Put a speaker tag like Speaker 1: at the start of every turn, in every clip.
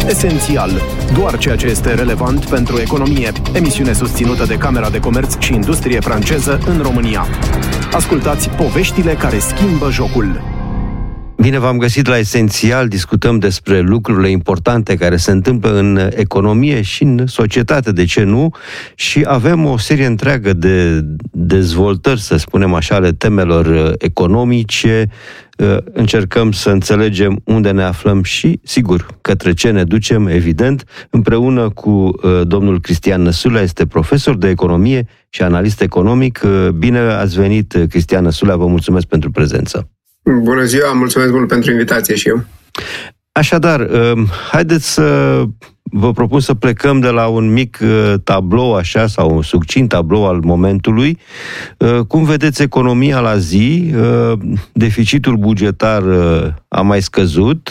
Speaker 1: Esențial. Doar ceea ce este relevant pentru economie. Emisiune susținută de Camera de Comerț și Industrie franceză în România. Ascultați poveștile care schimbă jocul.
Speaker 2: Bine v-am găsit la Esențial. Discutăm despre lucrurile importante care se întâmplă în economie și în societate, de ce nu? Și avem o serie întreagă de dezvoltări, să spunem așa, ale temelor economice. Încercăm să înțelegem unde ne aflăm și, sigur, către ce ne ducem, evident, împreună cu domnul Cristian Năsulea, este profesor de economie și analist economic. Bine ați venit, Cristian Năsulea, vă mulțumesc pentru prezență.
Speaker 3: Bună ziua, mulțumesc mult pentru invitație și eu.
Speaker 2: Așadar, haideți să vă propun să plecăm de la un mic tablou, așa, sau un succint tablou al momentului. Cum vedeți economia la zi? Deficitul bugetar a mai scăzut,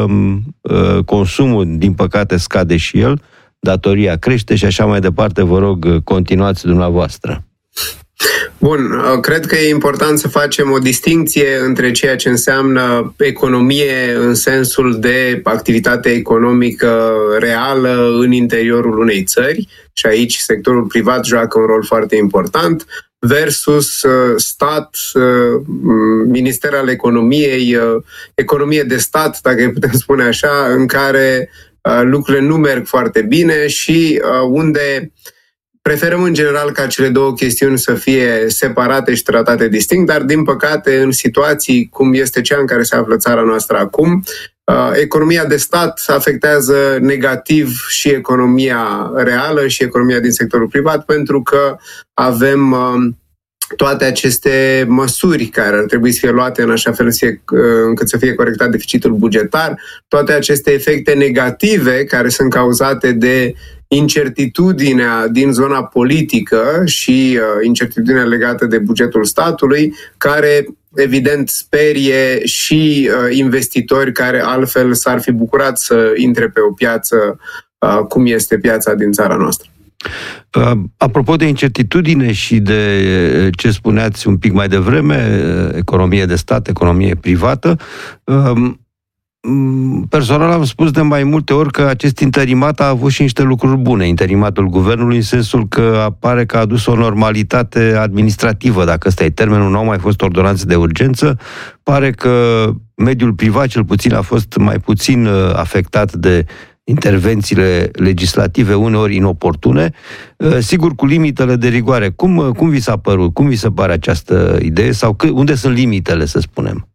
Speaker 2: consumul, din păcate, scade și el, datoria crește și așa mai departe. Vă rog, continuați dumneavoastră.
Speaker 3: Bun, cred că e important să facem o distincție între ceea ce înseamnă economie în sensul de activitate economică reală în interiorul unei țări, și aici sectorul privat joacă un rol foarte important, versus stat, minister al economiei, economie de stat, dacă îi putem spune așa, în care lucrurile nu merg foarte bine și unde preferăm în general ca cele două chestiuni să fie separate și tratate distinct, dar din păcate în situații cum este cea în care se află țara noastră acum, economia de stat afectează negativ și economia reală și economia din sectorul privat, pentru că avem toate aceste măsuri care ar trebui să fie luate în așa fel încât să fie corectat deficitul bugetar, toate aceste efecte negative care sunt cauzate de incertitudinea din zona politică și incertitudinea legată de bugetul statului, care evident sperie și investitori care altfel s-ar fi bucurat să intre pe o piață cum este piața din țara noastră.
Speaker 2: Apropo de incertitudine și de ce spuneați un pic mai devreme, economie de stat, economie privată, personal am spus de mai multe ori că acest interimat a avut și niște lucruri bune, interimatul guvernului, în sensul că pare că a adus o normalitate administrativă, dacă ăsta e termenul, nu au mai fost ordonanțe de urgență, pare că mediul privat cel puțin a fost mai puțin afectat de intervențiile legislative uneori inoportune, sigur cu limitele de rigoare. Cum vi s-a părut? Cum vi se pare această idee? Sau unde sunt limitele, să spunem?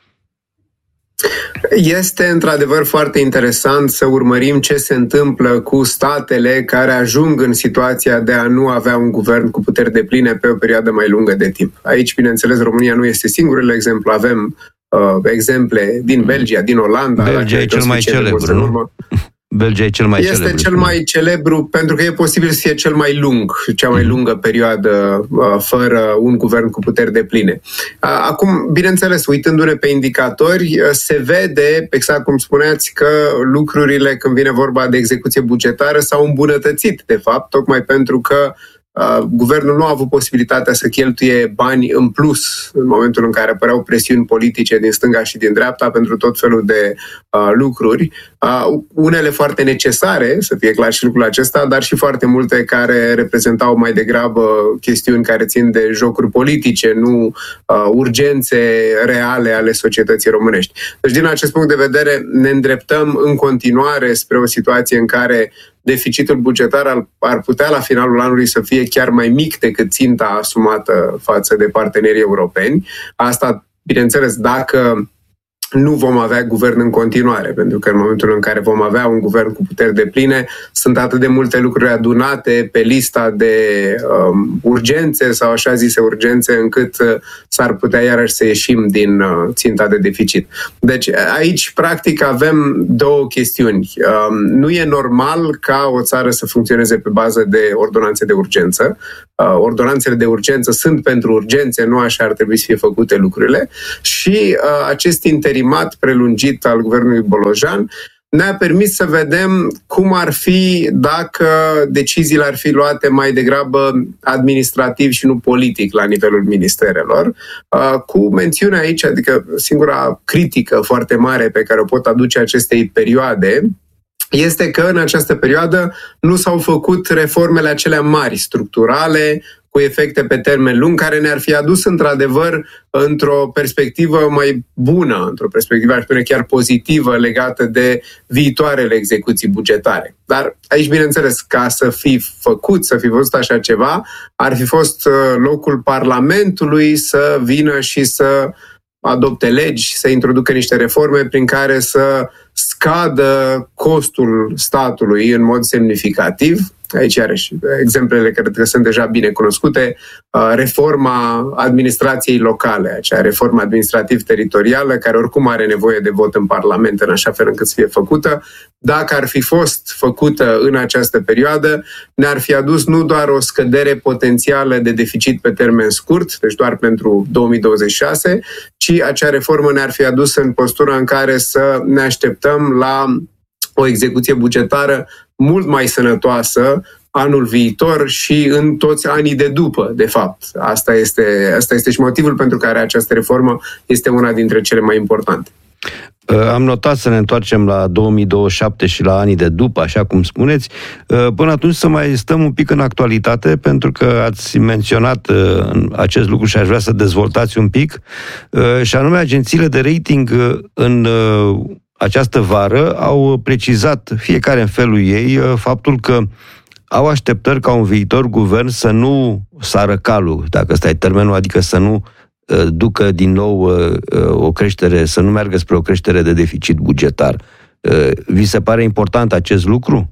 Speaker 3: Este într-adevăr foarte interesant să urmărim ce se întâmplă cu statele care ajung în situația de a nu avea un guvern cu puteri depline pe o perioadă mai lungă de timp. Aici, bineînțeles, România nu este singurul exemplu. Avem exemple din Belgia, din Olanda.
Speaker 2: Belgia e cel mai celebru, nu? Belgia e cel mai celebru.
Speaker 3: Este cel mai celebru pentru că e posibil să fie cel mai lung, cea mai lungă perioadă fără un guvern cu puteri depline. Acum, bineînțeles, uitându-ne pe indicatori, se vede, exact cum spuneați, că lucrurile, când vine vorba de execuție bugetară, s-au îmbunătățit, de fapt, tocmai pentru că guvernul nu a avut posibilitatea să cheltuie bani în plus în momentul în care apăreau presiuni politice din stânga și din dreapta pentru tot felul de lucruri, unele foarte necesare, să fie clar și lucrul acesta, dar și foarte multe care reprezentau mai degrabă chestiuni care țin de jocuri politice, nu urgențe reale ale societății românești. Deci, din acest punct de vedere, ne îndreptăm în continuare spre o situație în care deficitul bugetar ar putea la finalul anului să fie chiar mai mic decât ținta asumată față de partenerii europeni. Asta, bineînțeles, dacă nu vom avea guvern în continuare, pentru că în momentul în care vom avea un guvern cu puteri depline, sunt atât de multe lucruri adunate pe lista de urgențe sau așa zise urgențe, încât s-ar putea iarăși să ieșim din ținta de deficit. Deci aici, practic, avem două chestiuni. Nu e normal ca o țară să funcționeze pe bază de ordonanțe de urgență. Ordonanțele de urgență sunt pentru urgențe, nu așa ar trebui să fie făcute lucrurile. Și acest interimat prelungit al guvernului Bolojan ne-a permis să vedem cum ar fi dacă deciziile ar fi luate mai degrabă administrativ și nu politic la nivelul ministerelor, cu mențiunea aici, adică singura critică foarte mare pe care o pot aduce acestei perioade este că în această perioadă nu s-au făcut reformele acelea mari, structurale, cu efecte pe termen lung, care ne-ar fi adus într-adevăr într-o perspectivă mai bună, într-o perspectivă, aș spune, chiar pozitivă legată de viitoarele execuții bugetare. Dar aici, bineînțeles, ca să fi văzut așa ceva, ar fi fost locul Parlamentului să vină și să adopte legi, să introducă niște reforme prin care să scadă costul statului în mod semnificativ. Aici, iarăși, exemplele cred că sunt deja bine cunoscute. Reforma administrației locale, acea reformă administrativ-teritorială, care oricum are nevoie de vot în Parlament în așa fel încât să fie făcută. Dacă ar fi fost făcută în această perioadă, ne-ar fi adus nu doar o scădere potențială de deficit pe termen scurt, deci doar pentru 2026, ci acea reformă ne-ar fi adus în postura în care să ne așteptăm la o execuție bugetară mult mai sănătoasă anul viitor și în toți anii de după, de fapt. Asta este și motivul pentru care această reformă este una dintre cele mai importante.
Speaker 2: Am notat să ne întoarcem la 2027 și la anii de după, așa cum spuneți. Până atunci să mai stăm un pic în actualitate, pentru că ați menționat acest lucru și aș vrea să dezvoltați un pic, și anume agențiile de rating în această vară au precizat, fiecare în felul ei, faptul că au așteptări ca un viitor guvern să nu sară calul, dacă ăsta e termenul, adică să nu ducă din nou o creștere, să nu meargă spre o creștere de deficit bugetar. Vi se pare important acest lucru?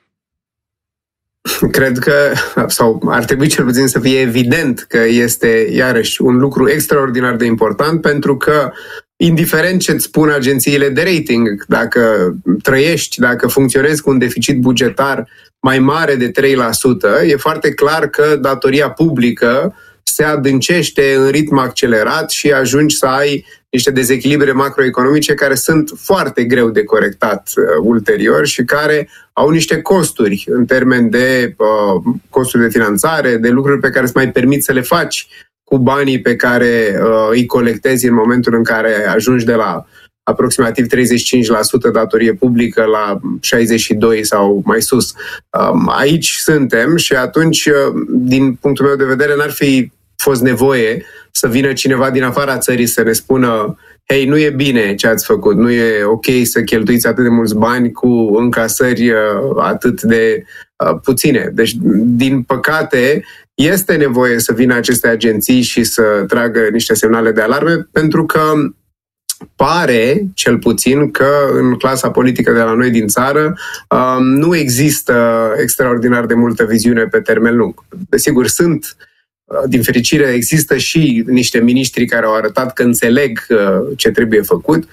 Speaker 3: Cred că, sau ar trebui cel puțin să fie evident că este, iarăși, un lucru extraordinar de important, pentru că indiferent ce-ți spun agențiile de rating, dacă trăiești, dacă funcționezi cu un deficit bugetar mai mare de 3%, e foarte clar că datoria publică se adâncește în ritm accelerat și ajungi să ai niște dezechilibre macroeconomice care sunt foarte greu de corectat ulterior și care au niște costuri în termen de costuri de finanțare, de lucruri pe care îți mai permiți să le faci cu banii pe care îi colectezi în momentul în care ajungi de la aproximativ 35% datorie publică la 62% sau mai sus. Aici suntem și atunci, din punctul meu de vedere, n-ar fi fost nevoie să vină cineva din afara țării să ne spună: hei, nu e bine ce ați făcut, nu e ok să cheltuiți atât de mulți bani cu încasări atât de puține. Deci, din păcate, este nevoie să vină aceste agenții și să tragă niște semnale de alarme, pentru că pare, cel puțin, că în clasa politică de la noi din țară nu există extraordinar de multă viziune pe termen lung. Desigur, din fericire, există și niște miniștri care au arătat că înțeleg ce trebuie făcut.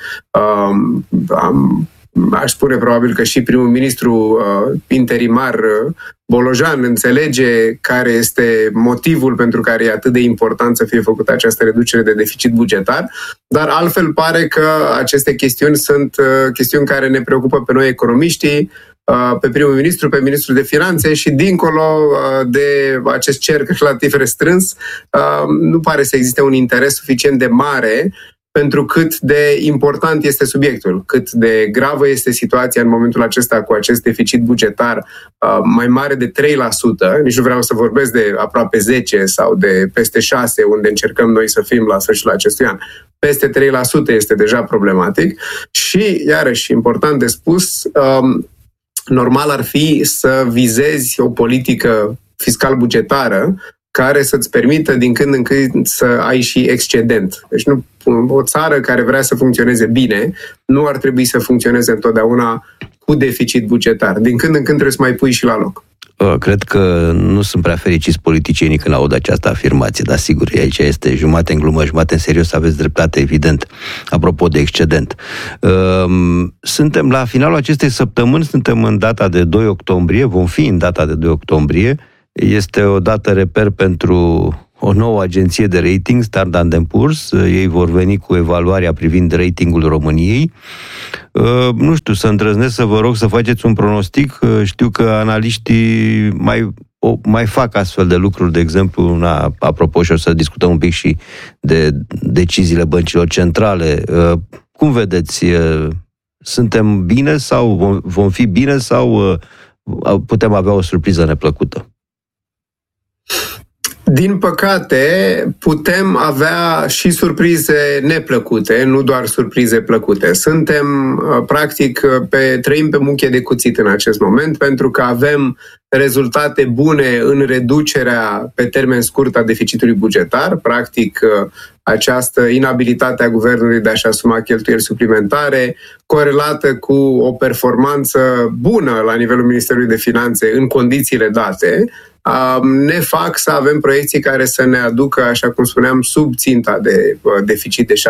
Speaker 3: Aș spune probabil că și primul ministru interimar Bolojan înțelege care este motivul pentru care e atât de important să fie făcută această reducere de deficit bugetar, dar altfel pare că aceste chestiuni sunt chestiuni care ne preocupă pe noi economiștii, pe primul ministru, pe ministrul de finanțe și dincolo de acest cerc relativ restrâns, nu pare să existe un interes suficient de mare pentru cât de important este subiectul, cât de gravă este situația în momentul acesta cu acest deficit bugetar mai mare de 3%, nici nu vreau să vorbesc de aproape 10 sau de peste 6, unde încercăm noi să fim la sfârșitul acestui an. Peste 3% este deja problematic și, iarăși, important de spus, normal ar fi să vizezi o politică fiscal-bugetară care să-ți permită din când în când să ai și excedent. Deci o țară care vrea să funcționeze bine nu ar trebui să funcționeze întotdeauna cu deficit bugetar. Din când în când trebuie să mai pui și la loc.
Speaker 2: Cred că nu sunt prea fericiți politicienii când aud această afirmație, dar sigur, aici este jumate în glumă, jumate în serios, aveți dreptate, evident, apropo de excedent. Suntem la finalul acestei săptămâni, suntem în data de 2 octombrie, vom fi în data de 2 octombrie, este o dată reper pentru o nouă agenție de rating, Standard & Poor's. Ei vor veni cu evaluarea privind ratingul României. Nu știu, să îndrăznesc să vă rog să faceți un pronostic. Știu că analiștii mai fac astfel de lucruri, de exemplu, apropo, și o să discutăm un pic și de deciziile băncilor centrale. Cum vedeți Suntem bine sau vom fi bine sau putem avea o surpriză neplăcută?
Speaker 3: Din păcate, putem avea și surprize neplăcute, nu doar surprize plăcute. Suntem, practic, trăim pe muche de cuțit în acest moment, pentru că avem rezultate bune în reducerea pe termen scurt a deficitului bugetar, practic această inabilitate a guvernului de a-și asuma cheltuieli suplimentare, corelată cu o performanță bună la nivelul Ministerului de Finanțe în condițiile date, ne fac să avem proiecții care să ne aducă, așa cum spuneam, sub ținta de deficit de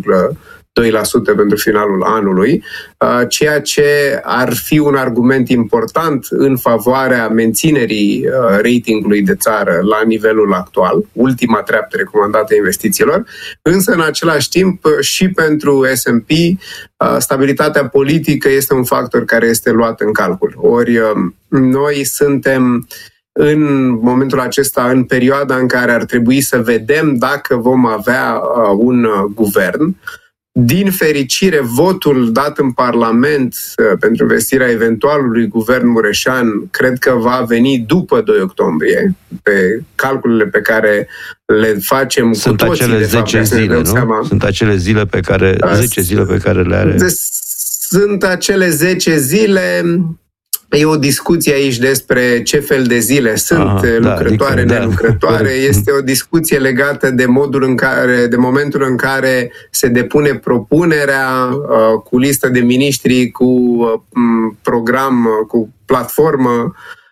Speaker 3: 6,2% pentru finalul anului, ceea ce ar fi un argument important în favoarea menținerii ratingului de țară la nivelul actual, ultima treaptă recomandată a investițiilor, însă în același timp și pentru S&P stabilitatea politică este un factor care este luat în calcul. Ori noi suntem în momentul acesta, în perioada în care ar trebui să vedem dacă vom avea un guvern. Din fericire, votul dat în Parlament pentru investirea eventualului guvern Mureșan cred că va veni după 2 octombrie, pe calculele pe care le facem
Speaker 2: sunt
Speaker 3: cu toții.
Speaker 2: Sunt acele 10 zile, nu?
Speaker 3: Seama.
Speaker 2: Sunt acele zile pe care, 10 zile pe care le are...
Speaker 3: Sunt acele 10 zile... E o discuție aici despre ce fel de zile sunt lucrătoare, nelucrătoare. Este o discuție legată de de momentul în care se depune propunerea cu listă de miniștri, cu program, cu platformă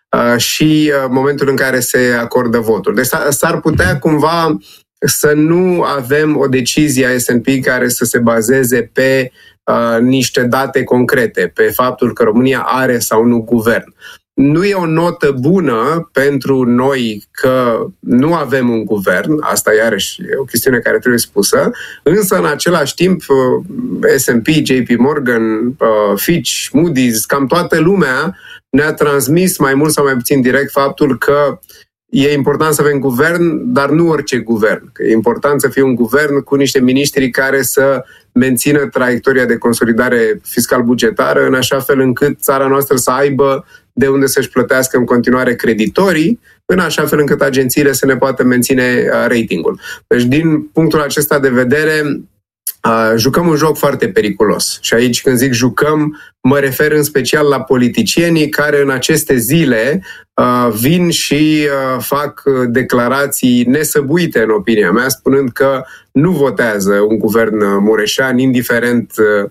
Speaker 3: și momentul în care se acordă votul. Deci s-ar putea cumva să nu avem o decizie a S&P care să se bazeze pe niște date concrete, pe faptul că România are sau nu guvern. Nu e o notă bună pentru noi că nu avem un guvern, asta iarăși e o chestiune care trebuie spusă, însă în același timp S&P, JP Morgan, Fitch, Moody's, cam toată lumea ne-a transmis mai mult sau mai puțin direct faptul că e important să avem guvern, dar nu orice guvern. Că e important să fie un guvern cu niște miniștri care să mențină traiectoria de consolidare fiscal-bugetară în așa fel încât țara noastră să aibă de unde să-și plătească în continuare creditorii, în așa fel încât agențiile să ne poată menține ratingul. Deci, din punctul acesta de vedere, jucăm un joc foarte periculos. Și aici, când zic jucăm, mă refer în special la politicienii care în aceste zile vin și fac declarații nesăbuite, în opinia mea, spunând că nu votează un guvern Mureșan, indiferent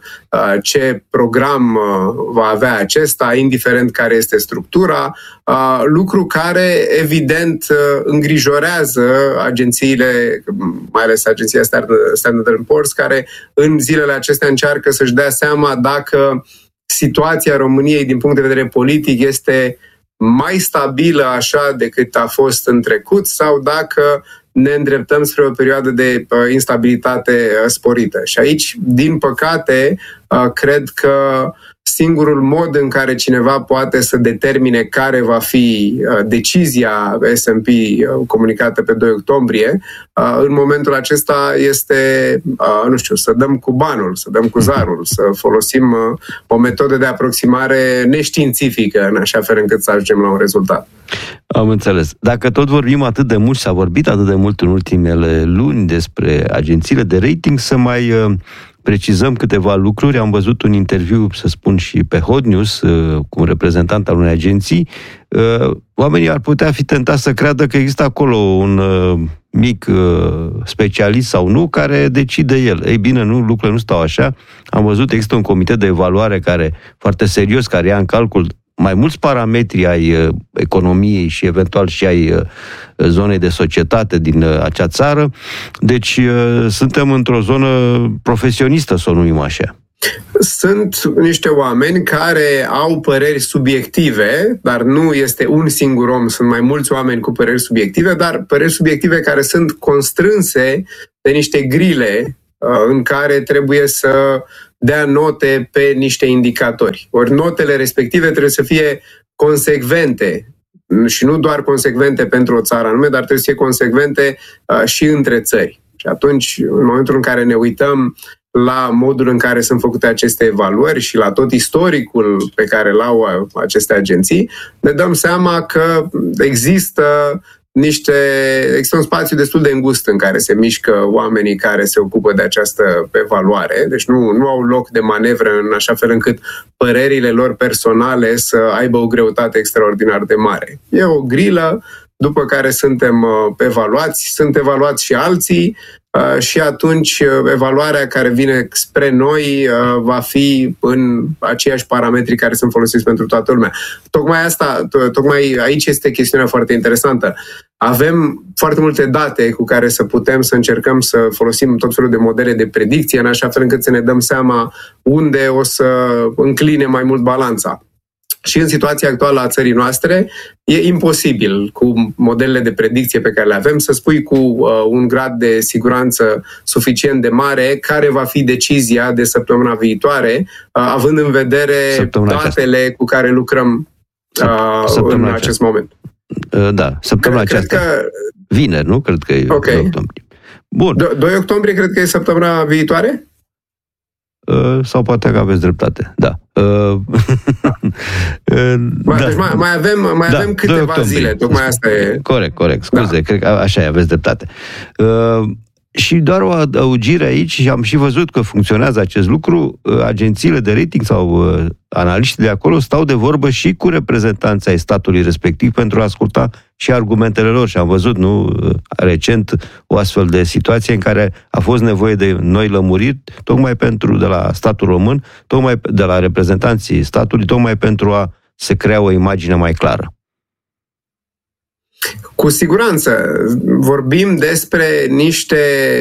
Speaker 3: ce program va avea acesta, indiferent care este structura, lucru care, evident, îngrijorează agențiile, mai ales agenția Standard & Poor's, care în zilele acestea încearcă să-și dea seama dacă situația României din punct de vedere politic este mai stabilă așa decât a fost în trecut sau dacă ne îndreptăm spre o perioadă de instabilitate sporită. Și aici, din păcate, cred că singurul mod în care cineva poate să determine care va fi decizia S&P comunicată pe 2 octombrie, în momentul acesta este, nu știu, să dăm cu banul, să dăm cu zarul, să folosim o metodă de aproximare neștiințifică în așa fel încât să ajungem la un rezultat.
Speaker 2: Am înțeles. Dacă tot vorbim atât de mult, s-a vorbit atât de mult în ultimele luni despre agențiile de rating, să mai precizăm câteva lucruri. Am văzut un interviu, să spun, și pe Hot News cu un reprezentant al unei agenții. Oamenii ar putea fi tentați să creadă că există acolo un mic specialist sau nu care decide el. Ei bine, nu, lucrurile nu stau așa. Am văzut, există un comitet de evaluare foarte serios, care ia în calcul mai mulți parametri ai economiei și eventual și ai zonei de societate din acea țară. Deci suntem într-o zonă profesionistă, să o numim așa.
Speaker 3: Sunt niște oameni care au păreri subiective, dar nu este un singur om, sunt mai mulți oameni cu păreri subiective, dar păreri subiective care sunt constrânse de niște grile în care trebuie să dea note pe niște indicatori. Ori notele respective trebuie să fie consecvente și nu doar consecvente pentru o țară anume, dar trebuie să fie consecvente și între țări. Și atunci, în momentul în care ne uităm la modul în care sunt făcute aceste evaluări și la tot istoricul pe care l-au aceste agenții, ne dăm seama că există un spațiu destul de îngust în care se mișcă oamenii care se ocupă de această evaluare, deci nu au loc de manevră în așa fel încât părerile lor personale să aibă o greutate extraordinar de mare. E o grilă după care suntem evaluați, sunt evaluați și alții și atunci evaluarea care vine spre noi va fi în aceiași parametri care sunt folosiți pentru toată lumea. Tocmai aici este chestiunea foarte interesantă. Avem foarte multe date cu care să putem să încercăm să folosim tot felul de modele de predicție în așa fel încât să ne dăm seama unde o să încline mai mult balanța. Și în situația actuală a țării noastre e imposibil, cu modelele de predicție pe care le avem, să spui cu un grad de siguranță suficient de mare care va fi decizia de săptămâna viitoare, având în vedere datele cu care lucrăm în acest moment.
Speaker 2: Da, săptămâna aceasta. Vineri, nu? Cred că e 2 octombrie. Bun.
Speaker 3: 2 octombrie cred că e săptămâna viitoare?
Speaker 2: Sau poate că aveți dreptate, da.
Speaker 3: Deci mai avem câteva zile, tocmai asta e.
Speaker 2: Corect, scuze, cred că așa e, aveți dreptate. Și doar o adăugire aici, și am și văzut că funcționează acest lucru, agențiile de rating sau analiștii de acolo stau de vorbă și cu reprezentanții ai statului respectiv pentru a asculta și argumentele lor. Și am văzut, recent, o astfel de situație în care a fost nevoie de noi lămuriri, tocmai de la statul român, tocmai de la reprezentanții statului, tocmai pentru a se crea o imagine mai clară.
Speaker 3: Cu siguranță. Vorbim despre niște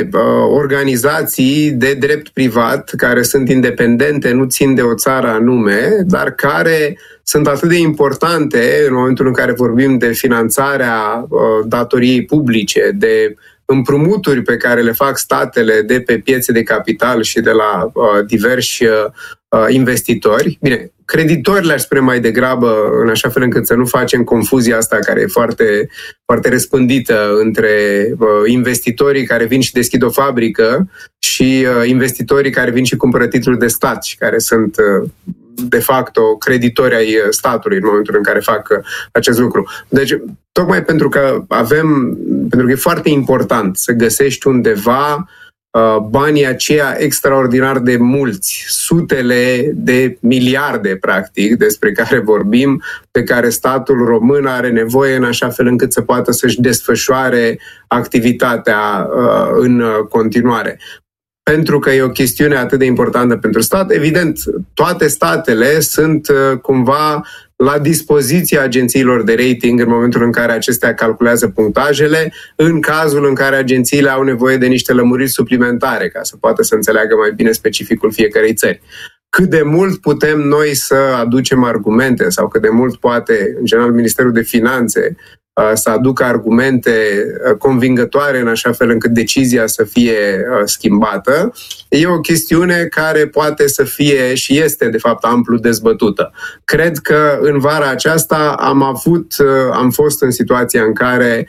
Speaker 3: organizații de drept privat care sunt independente, nu țin de o țară anume, dar care sunt atât de importante în momentul în care vorbim de finanțarea datoriei publice, de împrumuturi pe care le fac statele de pe piețe de capital și de la diversi investitori. Bine, creditorii aș spune mai degrabă, în așa fel încât să nu facem confuzia asta care e foarte, foarte răspândită între investitorii care vin și deschid o fabrică și investitorii care vin și cumpără titluri de stat și care sunt de facto creditori ai statului în momentul în care fac acest lucru. Deci, tocmai pentru că e foarte important să găsești undeva banii aceia extraordinar de mulți, sutele de miliarde, practic, despre care vorbim, pe care statul român are nevoie în așa fel încât să poată să-și desfășoare activitatea în continuare. Pentru că e o chestiune atât de importantă pentru stat, evident, toate statele sunt cumva la dispoziția agențiilor de rating în momentul în care acestea calculează punctajele, în cazul în care agențiile au nevoie de niște lămuriri suplimentare ca să poată să înțeleagă mai bine specificul fiecărei țări. Cât de mult putem noi să aducem argumente sau cât de mult poate, în general, Ministerul de Finanțe să aducă argumente convingătoare în așa fel încât decizia să fie schimbată, e o chestiune care poate să fie și este, de fapt, amplu dezbătută. Cred că în vara aceasta am fost în situația în care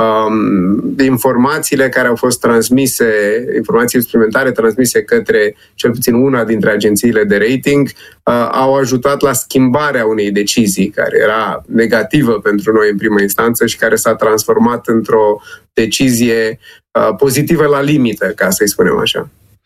Speaker 3: informațiile care au fost transmise, informații suplimentare transmise către cel puțin una dintre agențiile de rating, au ajutat la schimbarea unei decizii care era negativă pentru noi în primă instanță și care s-a transformat într-o decizie pozitivă la limită, ca să-i spunem așa.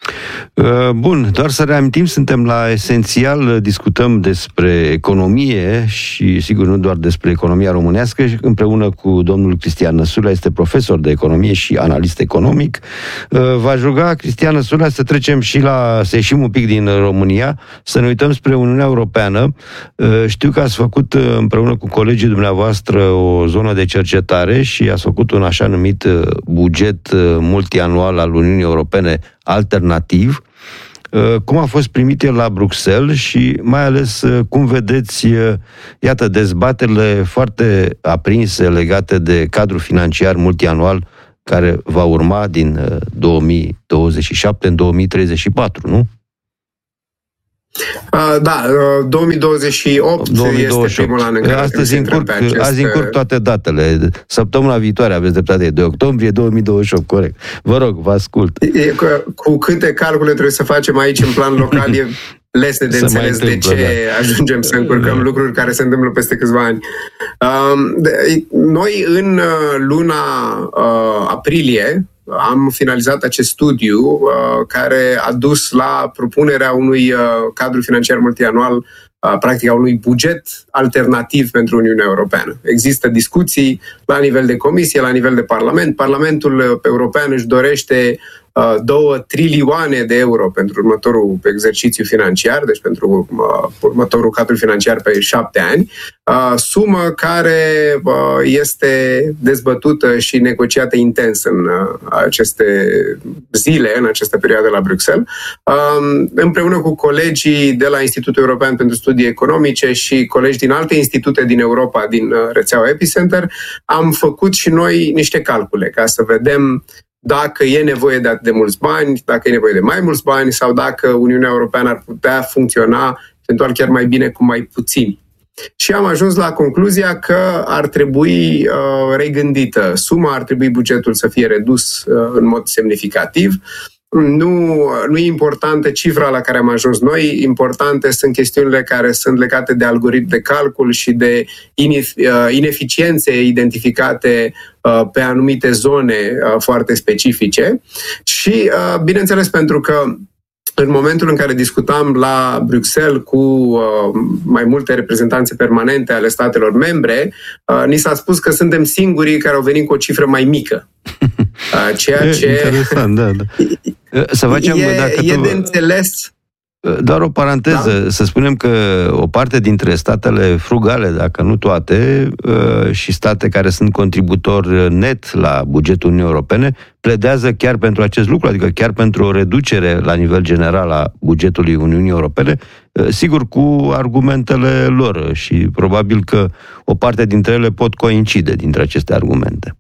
Speaker 2: Bun, doar să reamintim, suntem la Esențial, discutăm despre economie și, sigur, nu doar despre economia românească, împreună cu domnul Cristian Năsulea, este profesor de economie și analist economic. V-aș ruga, Cristian Năsulea, să trecem și să ieșim un pic din România, să ne uităm spre Uniunea Europeană. Știu că ați făcut împreună cu colegii dumneavoastră o zonă de cercetare și ați făcut un așa numit buget multianual al Uniunii Europene alternativ. Cum a fost primit el la Bruxelles și mai ales cum vedeți, iată, dezbaterile foarte aprinse legate de cadrul financiar multianual care va urma din 2027 în 2034, nu?
Speaker 3: Da, 2028 este primul an în care
Speaker 2: astăzi încurc toate datele. Săptămâna viitoare aveți dreptate, de octombrie 2028, corect. Vă rog, vă ascult.
Speaker 3: Cu câte calcule trebuie să facem aici în plan local, e lesne de înțeles de ce ajungem să încurcăm lucruri care se întâmplă peste câțiva ani. Noi în luna aprilie am finalizat acest studiu care a dus la propunerea unui cadru financiar multianual, practic a unui buget alternativ pentru Uniunea Europeană. Există discuții la nivel de Comisie, la nivel de Parlament. Parlamentul European își dorește 2 trilioane de euro pentru următorul exercițiu financiar, deci pentru următorul cadru financiar pe 7 ani, sumă care este dezbătută și negociată intens în aceste zile, în această perioadă la Bruxelles, împreună cu colegii de la Institutul European pentru Studii Economice și colegi din alte institute din Europa, din rețeaua Epicenter, am făcut și noi niște calcule ca să vedem dacă e nevoie de atât de mulți bani, dacă e nevoie de mai mulți bani sau dacă Uniunea Europeană ar putea funcționa eventual chiar mai bine cu mai puțini. Și am ajuns la concluzia că ar trebui regândită suma, ar trebui bugetul să fie redus în mod semnificativ. Nu e importantă cifra la care am ajuns noi, importante sunt chestiunile care sunt legate de algoritmi de calcul și de ineficiențe identificate pe anumite zone foarte specifice. Și, bineînțeles, pentru că în momentul în care discutam la Bruxelles cu mai multe reprezentanțe permanente ale statelor membre, ni s-a spus că suntem singurii care au venit cu o cifră mai mică. Ceea ce...
Speaker 2: Interesant, da. Să facem,
Speaker 3: e de înțeles.
Speaker 2: Doar o paranteză, să spunem că o parte dintre statele frugale, dacă nu toate, și state care sunt contributori net la bugetul Uniunii Europene, pledează chiar pentru acest lucru, adică chiar pentru o reducere la nivel general a bugetului Uniunii Europene, sigur cu argumentele lor și probabil că o parte dintre ele pot coincide dintre aceste argumente.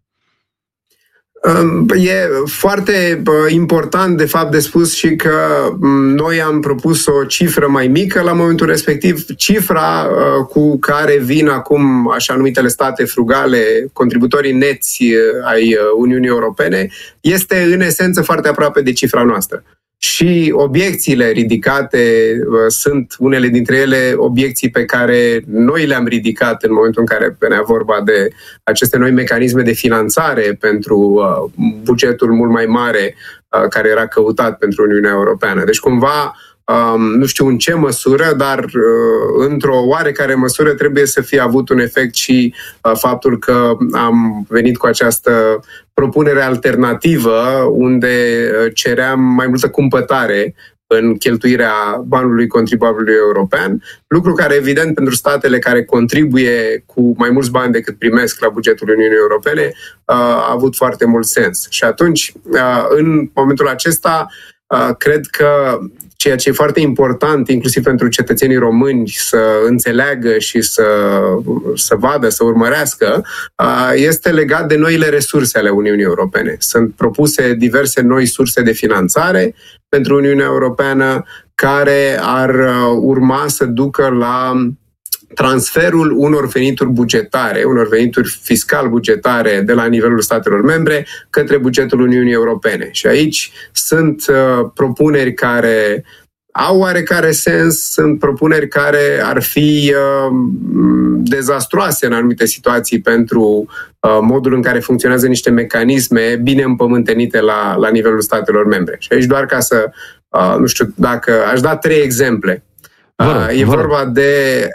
Speaker 3: E foarte important, de fapt, de spus și că noi am propus o cifră mai mică la momentul respectiv. Cifra cu care vin acum așa numitele state frugale, contributorii neți ai Uniunii Europene, este în esență foarte aproape de cifra noastră. Și obiecțiile ridicate sunt unele dintre ele obiecții pe care noi le-am ridicat în momentul în care venea vorba de aceste noi mecanisme de finanțare pentru bugetul mult mai mare care era căutat pentru Uniunea Europeană. Deci cumva, nu știu în ce măsură, dar într-o oarecare măsură trebuie să fie avut un efect și faptul că am venit cu această propunere alternativă unde ceream mai multă cumpătare în cheltuirea banului contribuabilului european, lucru care, evident, pentru statele care contribuie cu mai mulți bani decât primesc la bugetul Uniunii Europene, a avut foarte mult sens. Și atunci, în momentul acesta, cred că ceea ce e foarte important, inclusiv pentru cetățenii români, să înțeleagă și să vadă, să urmărească, este legat de noile resurse ale Uniunii Europene. Sunt propuse diverse noi surse de finanțare pentru Uniunea Europeană care ar urma să ducă la transferul unor venituri bugetare, unor venituri fiscal-bugetare de la nivelul statelor membre către bugetul Uniunii Europene. Și aici sunt propuneri care au oarecare sens, sunt propuneri care ar fi dezastroase în anumite situații pentru modul în care funcționează niște mecanisme bine împământenite la nivelul statelor membre. Și aici doar ca să, nu știu, dacă aș da 3 exemple. Vorba de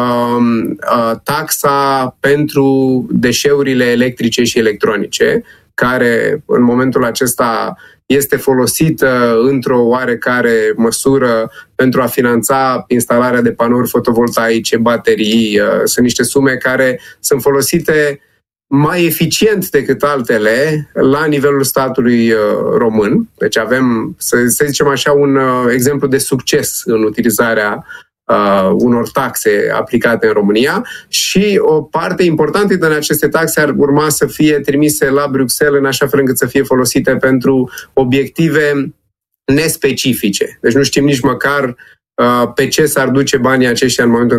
Speaker 3: taxa pentru deșeurile electrice și electronice, care în momentul acesta este folosită într-o oarecare măsură pentru a finanța instalarea de panouri fotovoltaice, baterii. Sunt niște sume care sunt folosite mai eficient decât altele la nivelul statului român. Deci avem, să zicem așa, un exemplu de succes în utilizarea unor taxe aplicate în România și o parte importantă din aceste taxe ar urma să fie trimise la Bruxelles în așa fel încât să fie folosite pentru obiective nespecifice. Deci nu știm nici măcar pe ce s-ar duce banii aceștia în momentul